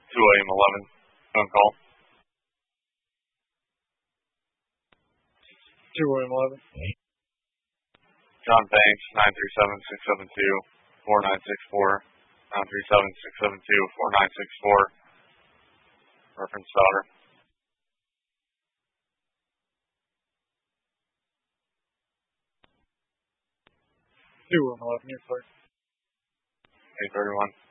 2 William 11. Phone call. 2 William 11. John Banks, 937-672-4964. 937-672-4964. Reference daughter. 2 William 11. You're clear. 831.